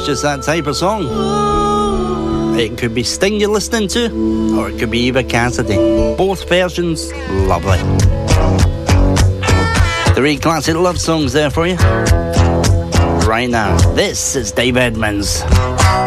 just that type of song. It could be Sting you're listening to, or it could be Eva Cassidy. Both versions, lovely. 3 classic love songs there for you. Right now, this is Dave Edmunds.